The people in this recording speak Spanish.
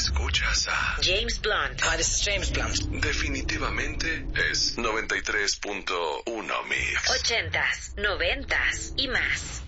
Escuchas a James Blunt. Hi, this is James Blunt. Definitivamente es 93.1 Mix. 80s, 90s y más.